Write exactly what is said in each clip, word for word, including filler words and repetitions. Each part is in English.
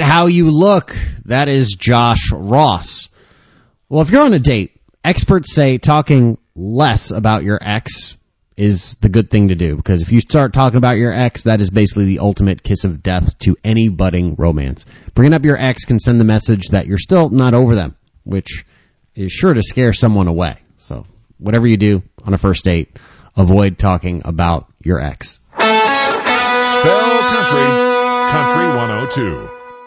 how you look. That is Josh Ross. Well, if you're on a date, experts say talking less about your ex is the good thing to do, because if you start talking about your ex, that is basically the ultimate kiss of death to any budding romance. Bringing up your ex can send the message that you're still not over them, which is sure to scare someone away. So whatever you do on a first date, avoid talking about your ex. Spell Country, Country one oh two.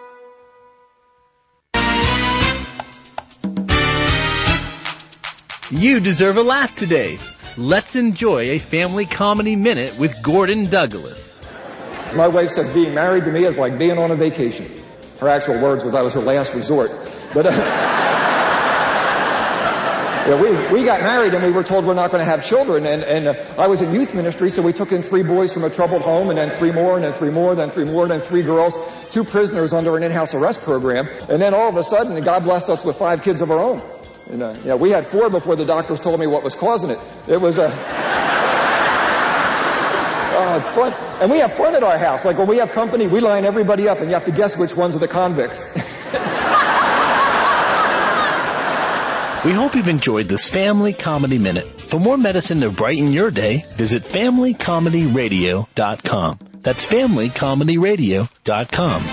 You deserve a laugh today. Let's enjoy a family comedy minute with Gordon Douglas. My wife says being married to me is like being on a vacation. Her actual words was I was her last resort. But uh, yeah, we we got married and we were told we're not going to have children. And, and uh, I was in youth ministry, so we took in three boys from a troubled home, and then three more, and then three more, and then three more, and then three girls, two prisoners under an in-house arrest program. And then all of a sudden, God blessed us with five kids of our own. And, uh, yeah, we had four before the doctors told me what was causing it. It was a... Uh... oh, it's fun. And we have fun at our house. Like when we have company, we line everybody up and you have to guess which ones are the convicts. We hope you've enjoyed this Family Comedy Minute. For more medicine to brighten your day, visit family comedy radio dot com. That's family comedy radio dot com.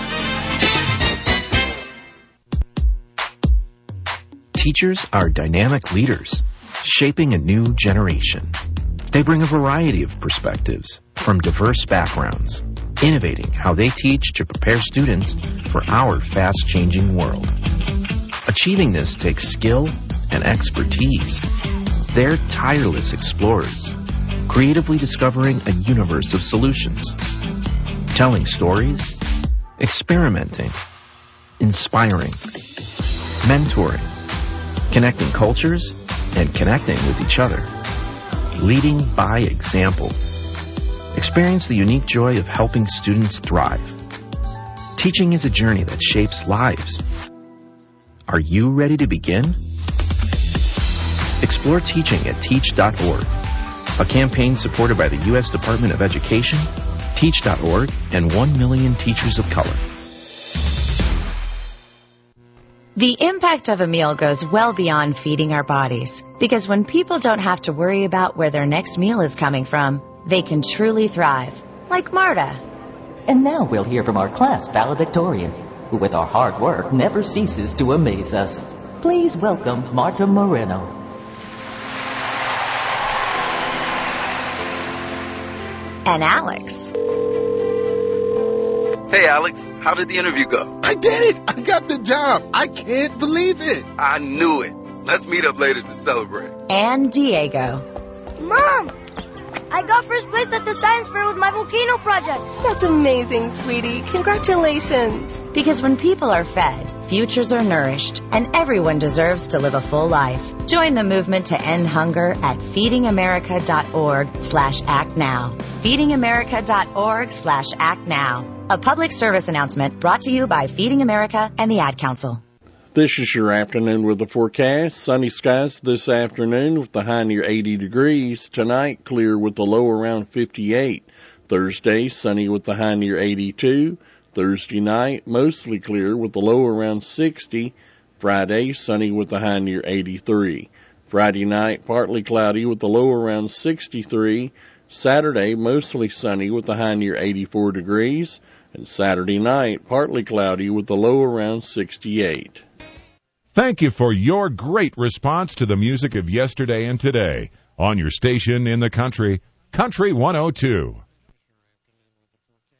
Teachers are dynamic leaders, shaping a new generation. They bring a variety of perspectives from diverse backgrounds, innovating how they teach to prepare students for our fast-changing world. Achieving this takes skill and expertise. They're tireless explorers, creatively discovering a universe of solutions, telling stories, experimenting, inspiring, mentoring, connecting cultures, and connecting with each other. Leading by example. Experience the unique joy of helping students thrive. Teaching is a journey that shapes lives. Are you ready to begin? Explore teaching at teach dot org, a campaign supported by the U S Department of Education, teach dot org, and one million teachers of color. The impact of a meal goes well beyond feeding our bodies, because when people don't have to worry about where their next meal is coming from, they can truly thrive, like Marta. And now we'll hear from our class valedictorian, who with our hard work never ceases to amaze us. Please welcome Marta Moreno. And Alex. Hey, Alex. How did the interview go? I did it! I got the job! I can't believe it! I knew it. Let's meet up later to celebrate. And Diego. Mom! I got first place at the science fair with my volcano project. That's amazing, sweetie. Congratulations. Because when people are fed, futures are nourished, and everyone deserves to live a full life. Join the movement to end hunger at feeding america dot org slash act now. feeding america dot org slash act now. A public service announcement brought to you by Feeding America and the Ad Council. This is your afternoon with the forecast. Sunny skies this afternoon with the high near eighty degrees. Tonight, clear with the low around fifty-eight. Thursday, sunny with the high near eighty-two. Thursday night, mostly clear with the low around sixty. Friday, sunny with the high near eighty-three. Friday night, partly cloudy with the low around sixty-three. Saturday, mostly sunny with the high near eighty-four degrees. And Saturday night, partly cloudy with the low around sixty-eight. Thank you for your great response to the music of yesterday and today on your station in the country, Country one oh two.